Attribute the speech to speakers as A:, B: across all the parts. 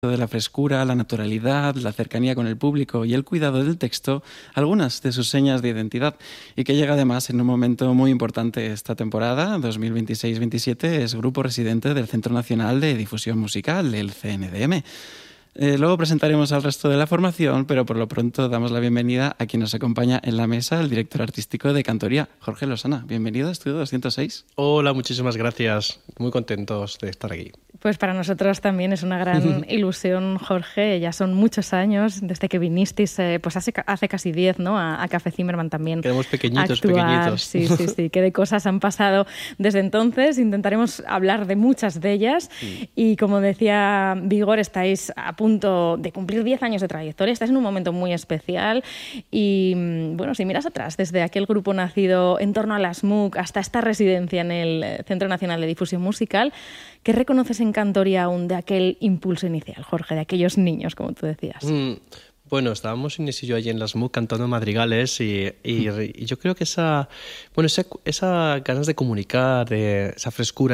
A: de la frescura, la naturalidad, la cercanía con el público y el cuidado del texto, algunas de sus señas de identidad, y que llega además en un momento muy importante esta temporada, 2026-27, es grupo residente del Centro Nacional de Difusión Musical, el CNDM. Luego presentaremos al resto de la formación, pero por lo pronto damos la bienvenida a quien nos acompaña en la mesa, el director artístico de Cantoría, Jorge Losana. Bienvenido a Estudio 206.
B: Hola, muchísimas gracias. Muy contentos de estar aquí.
C: Pues para nosotros también es una gran ilusión, Jorge. Ya son muchos años desde que vinisteis, pues hace casi 10, ¿no? A Café Zimmermann también.
B: Quedamos pequeñitos.
C: Sí. Qué de cosas han pasado desde entonces. Intentaremos hablar de muchas de ellas. Y como decía Vigor, estáis a punto de cumplir 10 años de trayectoria. Estáis en un momento muy especial. Y bueno, si miras atrás, desde aquel grupo nacido en torno a las MOOC hasta esta residencia en el Centro Nacional de Difusión Musical, ¿qué reconoces en Cantoría aún de aquel impulso inicial, Jorge, de aquellos niños, como tú decías?
B: Bueno, estábamos Inés y yo allí en las MOOC cantando madrigales y yo creo que esa ganas de comunicar, de esa frescura,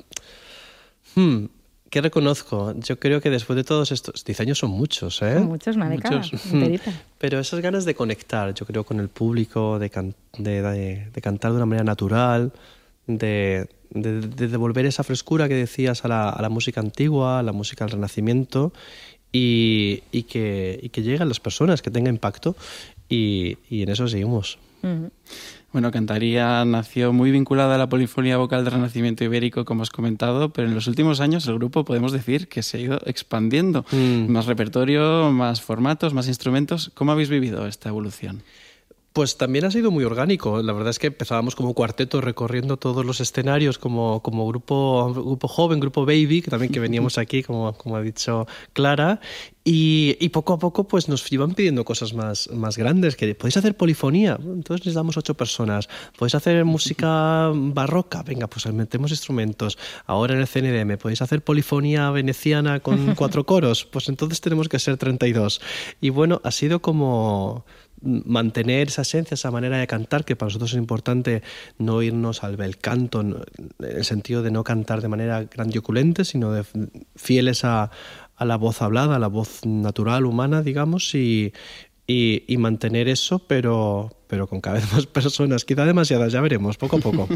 B: ¿qué reconozco? Yo creo que después de todos estos 10 años son muchos, ¿eh?
C: Son muchos, una década, enterita.
B: Pero esas ganas de conectar, yo creo, con el público, de cantar de una manera natural, de devolver esa frescura que decías a la música antigua, a la música del Renacimiento, y que llegue a las personas, que tenga impacto, y en eso seguimos.
C: Uh-huh.
A: Bueno, Cantoría nació muy vinculada a la polifonía vocal del Renacimiento ibérico, como has comentado, pero en los últimos años el grupo podemos decir que se ha ido expandiendo. Más repertorio, más formatos, más instrumentos. ¿Cómo habéis vivido esta evolución?
B: Pues también ha sido muy orgánico. La verdad es que empezábamos como cuarteto recorriendo todos los escenarios como grupo joven, grupo baby, que también que veníamos aquí, como ha dicho Clara, y poco a poco pues nos iban pidiendo cosas más grandes, que podéis hacer polifonía, entonces necesitamos 8 personas, podéis hacer música barroca, venga, pues metemos instrumentos, ahora en el CNDM podéis hacer polifonía veneciana con 4 coros, pues entonces tenemos que ser 32. Y bueno, ha sido como mantener esa esencia, esa manera de cantar, que para nosotros es importante no irnos al bel canto, en el sentido de no cantar de manera grandilocuente, sino fieles a la voz hablada, a la voz natural, humana, digamos, y mantener eso, pero con cada vez más personas, quizá demasiadas, ya veremos, poco a poco.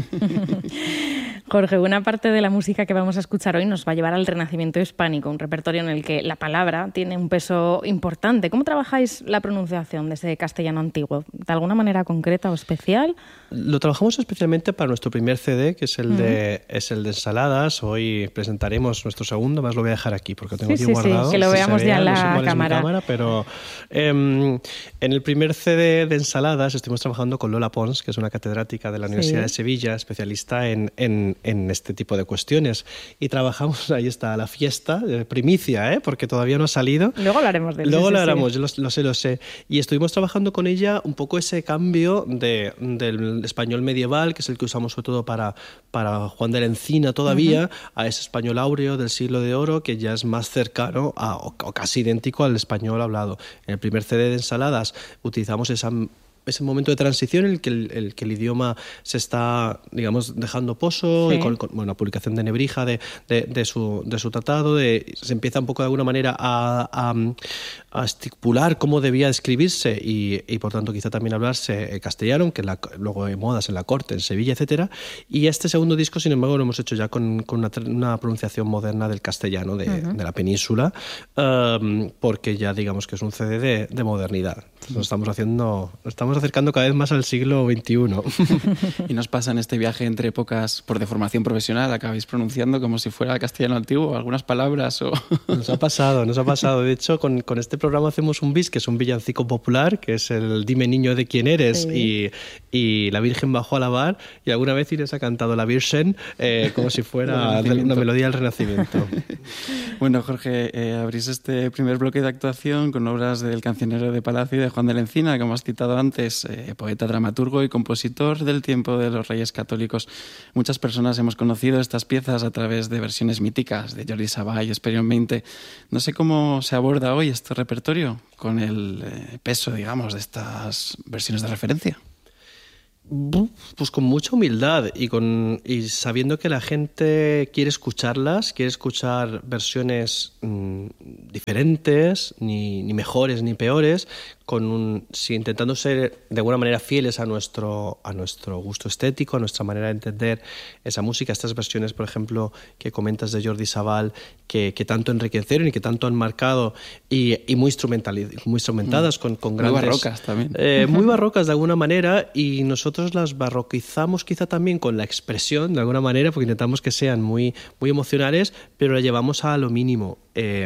C: Jorge, una parte de la música que vamos a escuchar hoy nos va a llevar al Renacimiento hispánico, un repertorio en el que la palabra tiene un peso importante. ¿Cómo trabajáis la pronunciación de ese castellano antiguo? ¿De alguna manera concreta o especial?
B: Lo trabajamos especialmente para nuestro primer CD, que es el de Ensaladas. Hoy presentaremos nuestro segundo, más lo voy a dejar aquí porque lo tengo aquí guardado.
C: Sí, que lo veamos ya en la cámara.
B: Pero en el primer CD de Ensaladas estuvimos trabajando con Lola Pons, que es una catedrática de la Universidad de Sevilla, especialista en este tipo de cuestiones. Y trabajamos, ahí está, la fiesta, primicia, porque todavía no ha salido.
C: Luego hablaremos de él.
B: Luego lo haremos, yo lo sé. Y estuvimos trabajando con ella un poco ese cambio del español medieval, que es el que usamos sobre todo para Juan de la Encina todavía, a ese español áureo del siglo de oro, que ya es más cercano o casi idéntico al español hablado. En el primer CD de Ensaladas utilizamos ese momento de transición en el que el idioma se está, digamos, dejando pozo, y con la publicación de Nebrija de su tratado, se empieza un poco de alguna manera a estipular cómo debía escribirse y por tanto quizá también hablarse castellano, que luego hay modas en la corte, en Sevilla, etcétera. Y este segundo disco, sin embargo, lo hemos hecho ya con una pronunciación moderna del castellano de la península, porque ya digamos que es un CD de modernidad. Nos estamos acercando cada vez más al siglo XXI.
A: Y nos pasa en este viaje entre épocas, por deformación profesional, acabáis pronunciando como si fuera castellano antiguo, algunas palabras o...
B: Nos ha pasado. De hecho, con este programa hacemos un bis, que es un villancico popular, que es el Dime niño de quién eres, y la Virgen bajó a lavar, y alguna vez Inés ha cantado la Virgen como si fuera una melodía del Renacimiento.
A: Bueno, Jorge, abrís este primer bloque de actuación con obras del cancionero de Palacio y de Juan de la Encina, como has citado antes, poeta, dramaturgo y compositor del tiempo de los Reyes Católicos. Muchas personas hemos conocido estas piezas a través de versiones míticas de Jordi Sabá y Esperión 20. No sé cómo se aborda hoy este repertorio con el peso, digamos, de estas versiones de referencia.
B: Pues con mucha humildad y sabiendo que la gente quiere escucharlas, quiere escuchar versiones diferentes, ni mejores ni peores, intentando ser de alguna manera fieles a nuestro gusto estético, a nuestra manera de entender esa música. Estas versiones, por ejemplo, que comentas de Jordi Sabal, que tanto enriquecieron y que tanto han marcado, y muy instrumentadas con grandes...
A: Muy barrocas también.
B: Muy barrocas de alguna manera, y nosotros las barroquizamos quizá también con la expresión de alguna manera, porque intentamos que sean muy, muy emocionales, pero la llevamos a lo mínimo.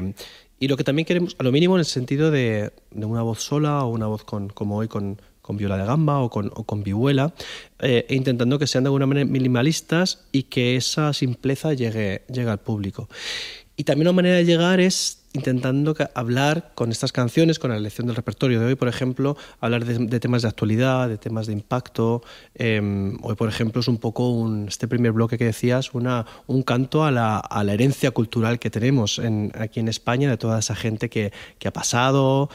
B: Y lo que también queremos, a lo mínimo en el sentido de una voz sola, o una voz como hoy con viola de gamba o con vihuela, intentando que sean de alguna manera minimalistas y que esa simpleza llegue al público. Y también una manera de llegar es intentando hablar con estas canciones, con la elección del repertorio de hoy, por ejemplo, hablar de temas de actualidad, de temas de impacto. Hoy, por ejemplo, es un poco este primer bloque que decías, un canto a la herencia cultural que tenemos aquí en España, de toda esa gente que ha pasado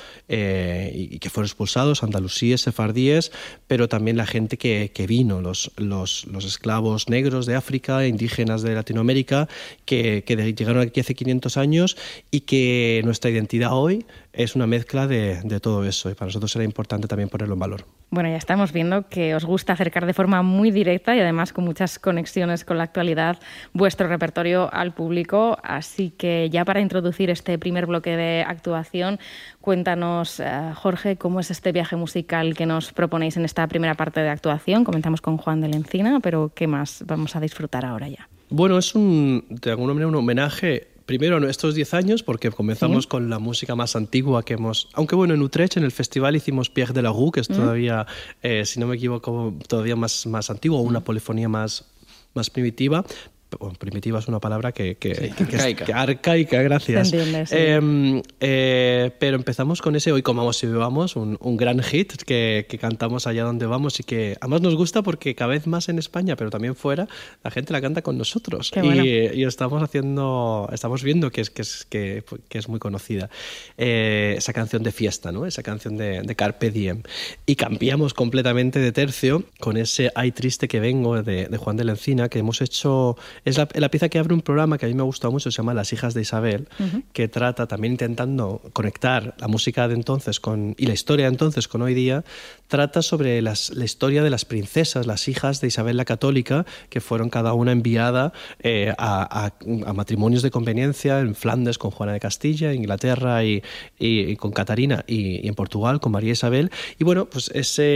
B: y que fueron expulsados, andalusíes, sefardíes, pero también la gente que vino, los esclavos negros de África, indígenas de Latinoamérica, que llegaron aquí hace 500 años y que nuestra identidad hoy es una mezcla de todo eso, y para nosotros era importante también ponerlo en valor.
C: Bueno, ya estamos viendo que os gusta acercar de forma muy directa y además con muchas conexiones con la actualidad vuestro repertorio al público, así que ya para introducir este primer bloque de actuación, cuéntanos, Jorge, cómo es este viaje musical que nos proponéis en esta primera parte de actuación. Comenzamos con Juan de la Encina, pero ¿qué más vamos a disfrutar ahora ya?
B: Bueno, es de alguna manera un homenaje primero a estos 10 años, porque comenzamos con la música más antigua que hemos... Aunque bueno, en Utrecht, en el festival, hicimos Pierre de la Rue, que es todavía, si no me equivoco, todavía más antiguo, una polifonía más primitiva. Bueno, primitiva es una palabra que arcaica, gracias.
C: Se entiende, sí.
B: Pero empezamos con ese Hoy comamos y bebamos, un gran hit que cantamos allá donde vamos, y que además nos gusta porque cada vez más en España, pero también fuera, la gente la canta con nosotros.
C: Qué bueno.
B: Y estamos viendo que es muy conocida. Esa canción de fiesta, ¿no? Esa canción de Carpe Diem. Y cambiamos completamente de tercio con ese Ay triste que vengo de Juan de la Encina, que hemos hecho... Es la pieza que abre un programa que a mí me ha gustado mucho, se llama Las hijas de Isabel, que trata también, intentando conectar la música de entonces y la historia de entonces con hoy día, trata sobre la historia de las princesas, las hijas de Isabel la Católica, que fueron cada una enviada a matrimonios de conveniencia en Flandes con Juana de Castilla, en Inglaterra y con Catarina, y en Portugal con María Isabel. Y bueno, pues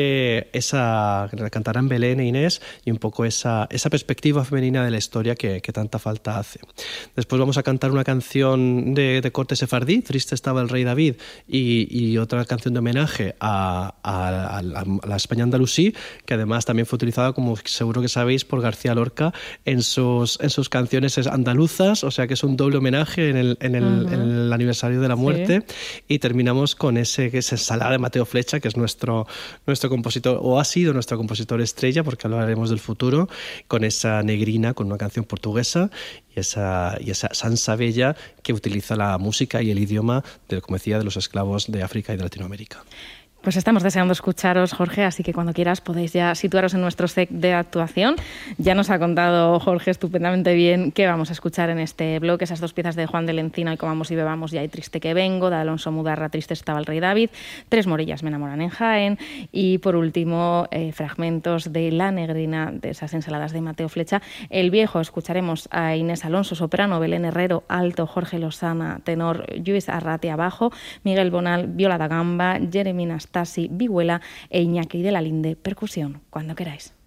B: cantarán Belén e Inés, y un poco esa perspectiva femenina de la historia que tanta falta hace. Después vamos a cantar una canción de corte sefardí, Triste estaba el rey David, y otra canción de homenaje a la España andalusí, que además también fue utilizada, como seguro que sabéis, por García Lorca en sus canciones andaluzas, o sea que es un doble homenaje en el aniversario de la muerte. Sí. Y terminamos con esa ensalada de Mateo Flecha, que es nuestro compositor, o ha sido nuestro compositor estrella, porque hablaremos del futuro, con esa negrina, con una canción portuguesa, y esa Sansa Bella, que utiliza la música y el idioma, como decía, de los esclavos de África y de Latinoamérica.
C: Pues estamos deseando escucharos, Jorge, así que cuando quieras podéis ya situaros en nuestro set de actuación. Ya nos ha contado Jorge estupendamente bien qué vamos a escuchar en este bloque, esas dos piezas de Juan de la Encina, Hoy comamos y bebamos, y Ay triste que vengo, de Alonso Mudarra, Triste estaba el rey David, Tres morillas me enamoran en Jaén, y por último fragmentos de La negrina, de esas ensaladas de Mateo Flecha. El viejo, escucharemos a Inés Alonso, soprano, Belén Herrero, alto, Jorge Lozana, tenor, Lluís Arratia, bajo, Miguel Bonal, viola da gamba, Jeremy Nastasi, vihuela, e Iñaki de la Linde, percusión. Cuando queráis.